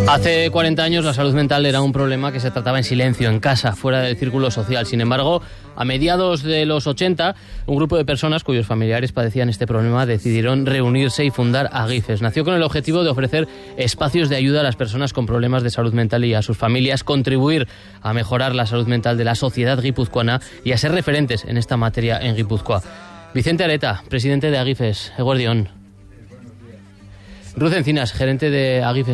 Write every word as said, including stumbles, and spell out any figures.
Hace cuarenta años la salud mental era un problema que se trataba en silencio, en casa, fuera del círculo social. Sin embargo, a mediados de los ochenta, un grupo de personas cuyos familiares padecían este problema decidieron reunirse y fundar Agifes. Nació con el objetivo de ofrecer espacios de ayuda a las personas con problemas de salud mental y a sus familias, contribuir a mejorar la salud mental de la sociedad guipuzcoana y a ser referentes en esta materia en Guipúzcoa. Vicente Areta, presidente de Agifes. Eguerdi on. Ruth Encinas, gerente de Agifes.